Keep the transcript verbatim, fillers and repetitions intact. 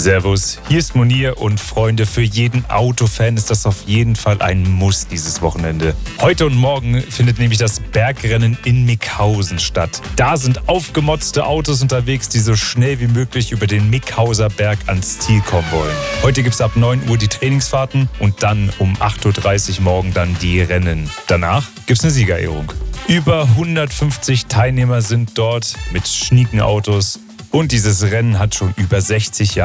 Servus, hier ist Munir und Freunde, für jeden Autofan ist das auf jeden Fall ein Muss dieses Wochenende. Heute und morgen findet nämlich das Bergrennen in Mickhausen statt. Da sind aufgemotzte Autos unterwegs, die so schnell wie möglich über den Mickhauser Berg ans Ziel kommen wollen. Heute gibt es ab neun Uhr die Trainingsfahrten und dann um acht Uhr dreißig morgen dann die Rennen. Danach gibt es eine Siegerehrung. Über hundertfünfzig Teilnehmer sind dort mit schnieken Autos und dieses Rennen hat schon über sechzig Jahre